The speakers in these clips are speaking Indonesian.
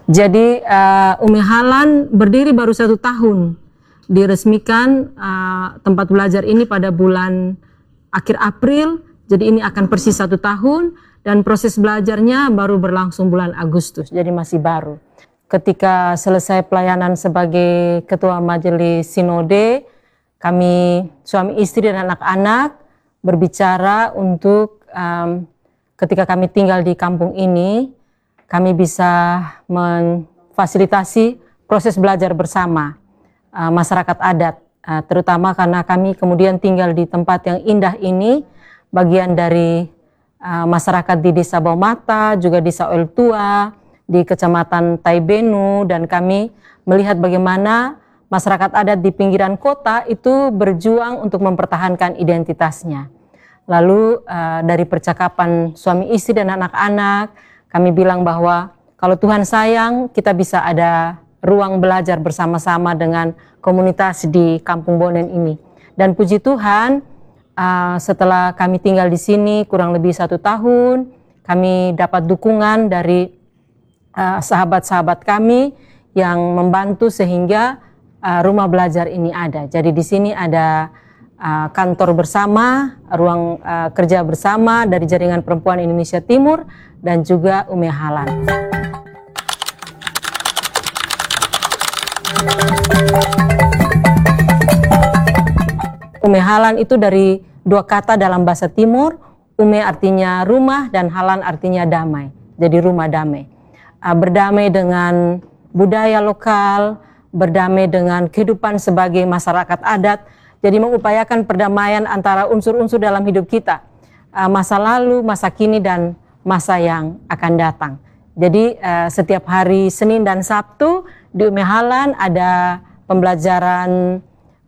Jadi Umi Halan berdiri baru 1 tahun. Diresmikan tempat belajar ini pada bulan akhir April. Jadi ini akan persis 1 tahun dan proses belajarnya baru berlangsung bulan Agustus. Jadi masih baru. Ketika selesai pelayanan sebagai Ketua Majelis Sinode, kami suami istri dan anak-anak berbicara untuk ketika kami tinggal di kampung ini, kami bisa memfasilitasi proses belajar bersama masyarakat adat, terutama karena kami kemudian tinggal di tempat yang indah ini, bagian dari masyarakat di Desa Baumata, juga Desa Oel Tua, di Kecamatan Taibenu, dan kami melihat bagaimana masyarakat adat di pinggiran kota itu berjuang untuk mempertahankan identitasnya. Lalu dari percakapan suami istri dan anak-anak, kami bilang bahwa kalau Tuhan sayang, kita bisa ada ruang belajar bersama-sama dengan komunitas di Kampung Bonen ini. Dan puji Tuhan, setelah kami tinggal di sini kurang lebih 1 tahun, kami dapat dukungan dari sahabat-sahabat kami yang membantu sehingga rumah belajar ini ada. Jadi di sini ada kantor bersama, ruang kerja bersama dari Jaringan Perempuan Indonesia Timur dan juga Umi Halan. Umi Halan itu dari 2 kata dalam bahasa Timur. Ume artinya rumah dan Halan artinya damai. Jadi rumah damai. Berdamai dengan budaya lokal, berdamai dengan kehidupan sebagai masyarakat adat. Jadi mengupayakan perdamaian antara unsur-unsur dalam hidup kita, masa lalu, masa kini, dan masa yang akan datang. Jadi setiap hari Senin dan Sabtu di Umi Halan ada pembelajaran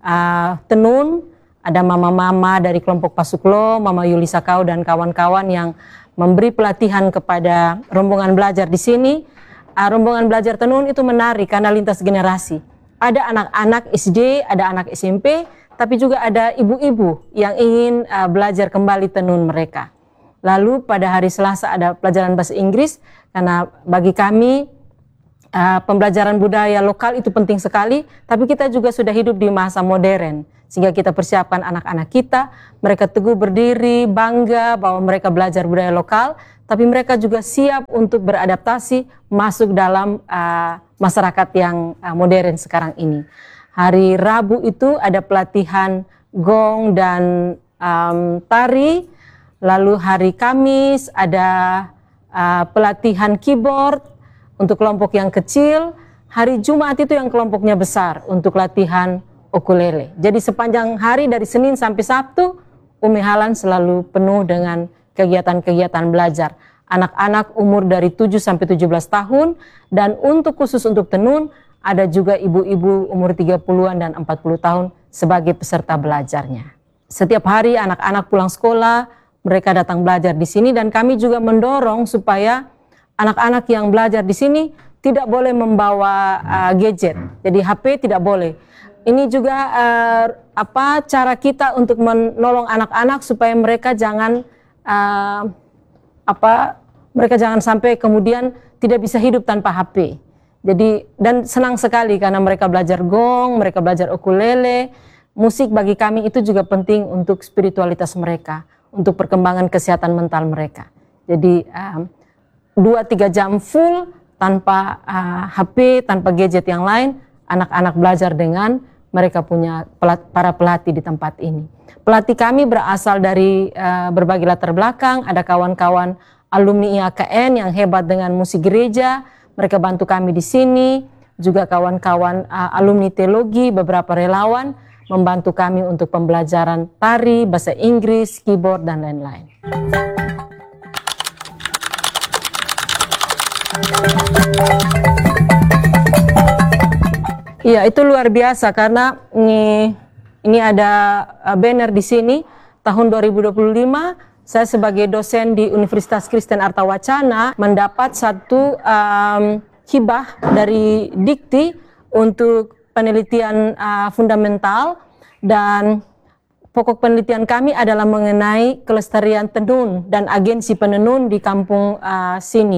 tenun, ada mama-mama dari kelompok Pasuklo, Mama Yuli Sakau dan kawan-kawan yang memberi pelatihan kepada rombongan belajar di sini. Rombongan belajar tenun itu menarik karena lintas generasi. Ada anak-anak SD, ada anak SMP, tapi juga ada ibu-ibu yang ingin belajar kembali tenun mereka. Lalu pada hari Selasa ada pelajaran bahasa Inggris, karena bagi kami pembelajaran budaya lokal itu penting sekali, tapi kita juga sudah hidup di masa modern, sehingga kita persiapkan anak-anak kita, mereka teguh berdiri, bangga bahwa mereka belajar budaya lokal, tapi mereka juga siap untuk beradaptasi masuk dalam masyarakat yang modern sekarang ini. Hari Rabu itu ada pelatihan gong dan tari. Lalu hari Kamis ada pelatihan keyboard untuk kelompok yang kecil. Hari Jumat itu yang kelompoknya besar untuk latihan ukulele. Jadi sepanjang hari dari Senin sampai Sabtu, Umi Halan selalu penuh dengan kegiatan-kegiatan belajar. Anak-anak umur dari 7 sampai 17 tahun dan khusus untuk tenun, ada juga ibu-ibu umur 30-an dan 40 tahun sebagai peserta belajarnya. Setiap hari anak-anak pulang sekolah, mereka datang belajar di sini, dan kami juga mendorong supaya anak-anak yang belajar di sini tidak boleh membawa gadget. Jadi HP tidak boleh. Ini juga cara kita untuk menolong anak-anak supaya mereka jangan mereka jangan sampai kemudian tidak bisa hidup tanpa HP. Jadi, dan senang sekali karena mereka belajar gong, mereka belajar ukulele. Musik bagi kami itu juga penting untuk spiritualitas mereka, untuk perkembangan kesehatan mental mereka. Jadi 2-3 jam full tanpa HP, tanpa gadget yang lain, anak-anak belajar dengan mereka punya para pelatih di tempat ini. Pelatih kami berasal dari berbagai latar belakang, ada kawan-kawan alumni IAKN yang hebat dengan musik gereja, mereka bantu kami di sini, juga kawan-kawan alumni teologi, beberapa relawan membantu kami untuk pembelajaran tari, bahasa Inggris, keyboard, dan lain-lain. Iya, itu luar biasa karena ini ada banner di sini. Tahun 2025 saya sebagai dosen di Universitas Kristen Artawacana mendapat satu hibah dari Dikti untuk penelitian fundamental, dan pokok penelitian kami adalah mengenai kelestarian tenun dan agensi penenun di kampung sini.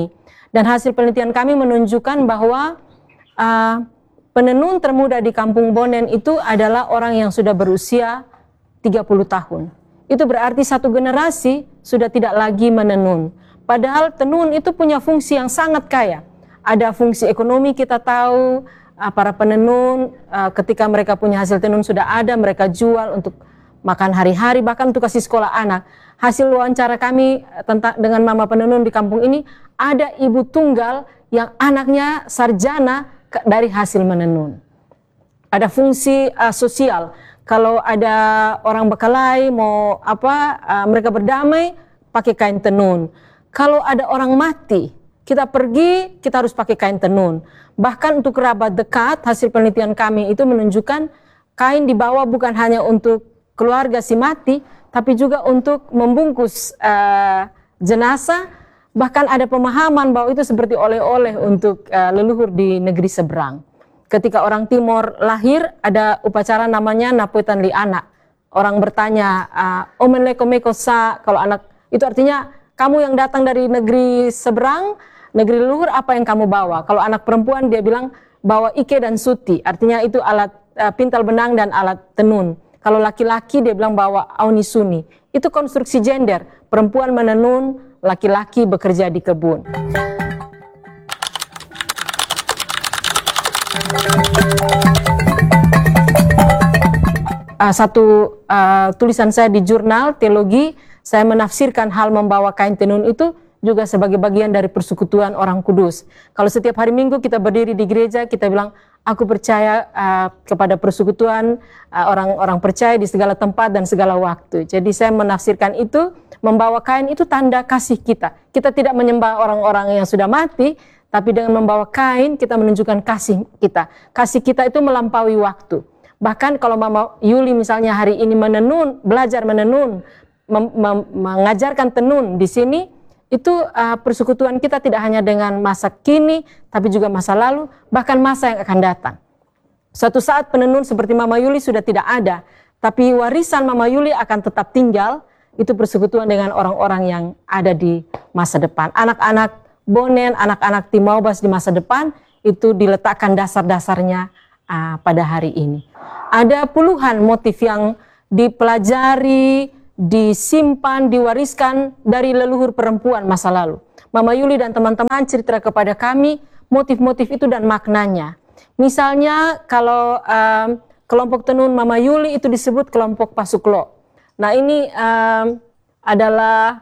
Dan hasil penelitian kami menunjukkan bahwa penenun termuda di Kampung Bonen itu adalah orang yang sudah berusia 30 tahun. Itu berarti satu generasi sudah tidak lagi menenun. Padahal tenun itu punya fungsi yang sangat kaya. Ada fungsi ekonomi, kita tahu para penenun ketika mereka punya hasil tenun sudah ada, mereka jual untuk makan hari-hari, bahkan untuk kasih sekolah anak. Hasil wawancara kami dengan mama penenun di kampung ini, ada ibu tunggal yang anaknya sarjana dari hasil menenun. Ada fungsi sosial. Kalau ada orang bekalai mau mereka berdamai pakai kain tenun. Kalau ada orang mati, kita pergi, kita harus pakai kain tenun. Bahkan untuk kerabat dekat, hasil penelitian kami itu menunjukkan kain dibawa bukan hanya untuk keluarga si mati, tapi juga untuk membungkus jenazah. Bahkan ada pemahaman bahwa itu seperti oleh-oleh untuk leluhur di negeri seberang. Ketika orang Timor lahir, ada upacara namanya Napuetan li anak. Orang bertanya, Omenleko meko sa, kalau anak, itu artinya kamu yang datang dari negeri seberang, negeri leluhur, apa yang kamu bawa? Kalau anak perempuan dia bilang bawa ike dan suti, artinya itu alat pintal benang dan alat tenun. Kalau laki-laki dia bilang bawa auni suni. Itu konstruksi gender, perempuan menenun, laki-laki bekerja di kebun. Satu tulisan saya di jurnal teologi, saya menafsirkan hal membawa kain tenun itu juga sebagai bagian dari persekutuan orang kudus. Kalau setiap hari Minggu kita berdiri di gereja, kita bilang, aku percaya kepada persekutuan orang-orang percaya di segala tempat dan segala waktu. Jadi saya menafsirkan itu, membawa kain itu tanda kasih kita. Kita tidak menyembah orang-orang yang sudah mati, tapi dengan membawa kain kita menunjukkan kasih kita. Kasih kita itu melampaui waktu. Bahkan kalau Mama Yuli misalnya hari ini menenun, belajar menenun, mengajarkan tenun di sini, itu persekutuan kita tidak hanya dengan masa kini, tapi juga masa lalu, bahkan masa yang akan datang. Suatu saat penenun seperti Mama Yuli sudah tidak ada, tapi warisan Mama Yuli akan tetap tinggal, itu persekutuan dengan orang-orang yang ada di masa depan. Anak-anak Bonen, anak-anak Timaubas di masa depan, itu diletakkan dasar-dasarnya pada hari ini. Ada puluhan motif yang dipelajari, disimpan, diwariskan dari leluhur perempuan masa lalu. Mama Yuli dan teman-teman cerita kepada kami motif-motif itu dan maknanya. Misalnya kalau kelompok tenun Mama Yuli itu disebut kelompok Pasuklo. Nah ini adalah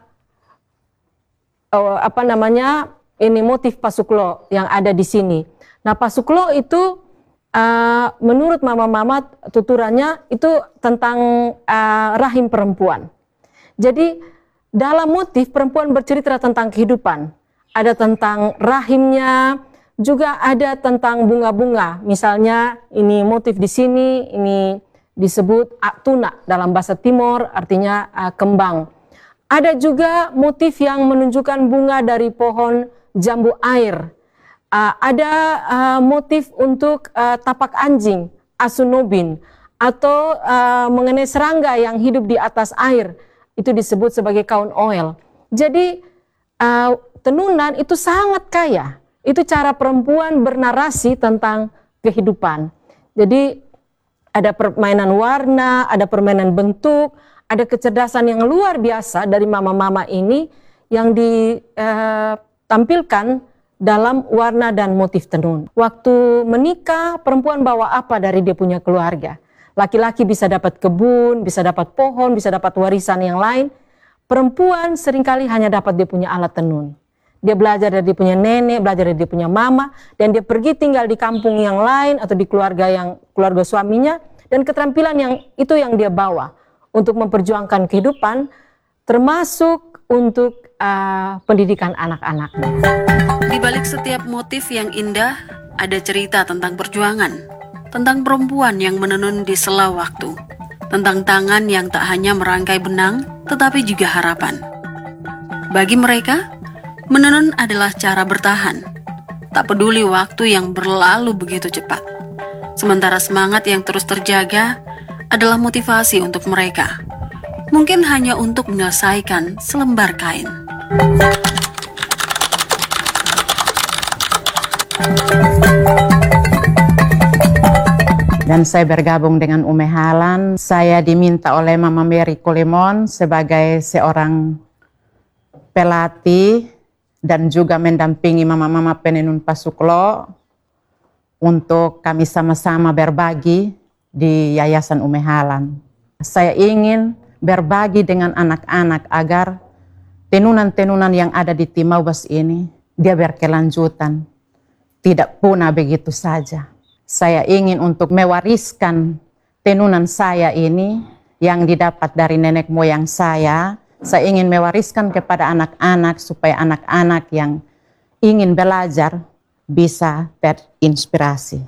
ini motif Pasuklo yang ada di sini. Nah Pasuklo itu menurut mama-mama tuturannya itu tentang rahim perempuan. Jadi dalam motif perempuan bercerita tentang kehidupan. Ada tentang rahimnya, juga ada tentang bunga-bunga. Misalnya ini motif di sini, ini disebut tuna dalam bahasa Timor, artinya kembang. Ada juga motif yang menunjukkan bunga dari pohon jambu air. Ada motif untuk tapak anjing, asunobin, atau mengenai serangga yang hidup di atas air, itu disebut sebagai kaun oil. Jadi tenunan itu sangat kaya, itu cara perempuan bernarasi tentang kehidupan. Jadi ada permainan warna, ada permainan bentuk, ada kecerdasan yang luar biasa dari mama-mama ini yang ditampilkan dalam warna dan motif tenun. Waktu menikah, perempuan bawa apa dari dia punya keluarga? Laki-laki bisa dapat kebun, bisa dapat pohon, bisa dapat warisan yang lain. Perempuan seringkali hanya dapat dia punya alat tenun. Dia belajar dari dia punya nenek, belajar dari dia punya mama, dan dia pergi tinggal di kampung yang lain atau di keluarga suaminya, dan keterampilan yang dia bawa untuk memperjuangkan kehidupan, termasuk untuk pendidikan anak-anaknya. Di balik setiap motif yang indah, ada cerita tentang perjuangan, tentang perempuan yang menenun di sela waktu, tentang tangan yang tak hanya merangkai benang, tetapi juga harapan. Bagi mereka, menenun adalah cara bertahan, tak peduli waktu yang berlalu begitu cepat. Sementara semangat yang terus terjaga adalah motivasi untuk mereka, mungkin hanya untuk menyelesaikan selembar kain. Dan saya bergabung dengan Ume Halan. Saya diminta oleh Mama Mary Kolemon sebagai seorang pelatih dan juga mendampingi mama-mama penenun Pasuklo untuk kami sama-sama berbagi di Yayasan Ume Halan. Saya ingin berbagi dengan anak-anak agar tenunan-tenunan yang ada di Timaubas ini dia berkelanjutan, tidak punah begitu saja. Saya ingin untuk mewariskan tenunan saya ini yang didapat dari nenek moyang saya. Saya ingin mewariskan kepada anak-anak supaya anak-anak yang ingin belajar bisa terinspirasi.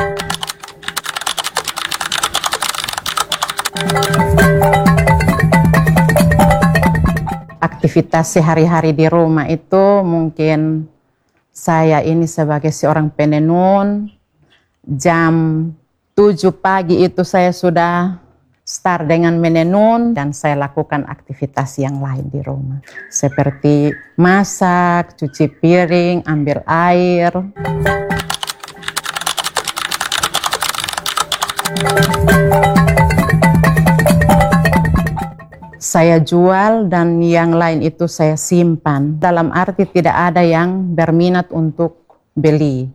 Aktivitas sehari-hari di rumah itu mungkin saya ini sebagai seorang penenun, jam 7 pagi itu saya sudah start dengan menenun dan saya lakukan aktivitas yang lain di rumah. Seperti masak, cuci piring, ambil air. Saya jual dan yang lain itu saya simpan. Dalam arti tidak ada yang berminat untuk beli.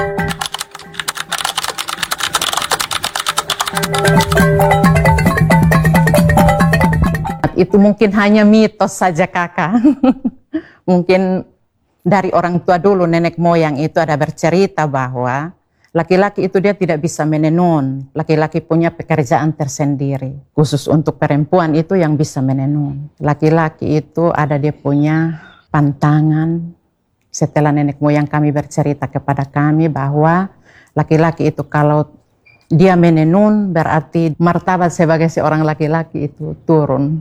Itu mungkin hanya mitos saja kakak. Mungkin dari orang tua dulu, nenek moyang itu ada bercerita bahwa laki-laki itu dia tidak bisa menenun. Laki-laki punya pekerjaan tersendiri. Khusus untuk perempuan itu yang bisa menenun. Laki-laki itu ada dia punya pantangan. Setelah nenek moyang kami bercerita kepada kami bahwa laki-laki itu kalau dia menenun berarti martabat sebagai seorang laki-laki itu turun.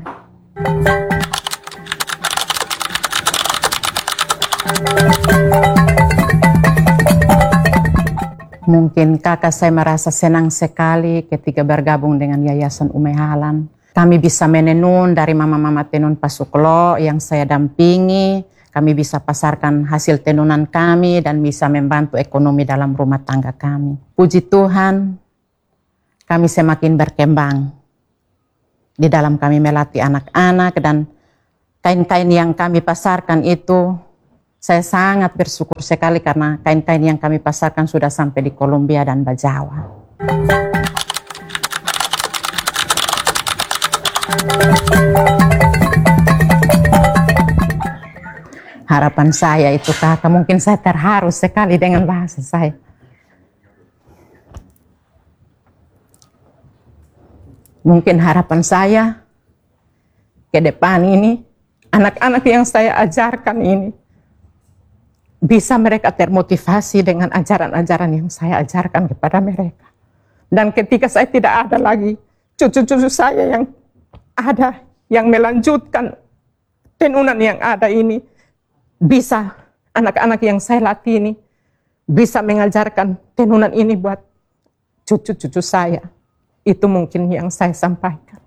Mungkin kakak saya merasa senang sekali ketika bergabung dengan Yayasan Ume Halan. Kami bisa menenun dari mama-mama tenun Pasuklo yang saya dampingi. Kami bisa pasarkan hasil tenunan kami dan bisa membantu ekonomi dalam rumah tangga kami. Puji Tuhan, kami semakin berkembang. Di dalam kami melatih anak-anak dan kain-kain yang kami pasarkan itu saya sangat bersyukur sekali karena kain-kain yang kami pasarkan sudah sampai di Kolombia dan Bajawa. Harapan saya itu kakak, mungkin saya terharu sekali dengan bahasa saya. Mungkin harapan saya ke depan ini, anak-anak yang saya ajarkan ini, bisa mereka termotivasi dengan ajaran-ajaran yang saya ajarkan kepada mereka. Dan ketika saya tidak ada lagi, cucu-cucu saya yang ada, yang melanjutkan tenunan yang ada ini, bisa anak-anak yang saya latih ini, bisa mengajarkan tenunan ini buat cucu-cucu saya. Itu mungkin yang saya sampaikan.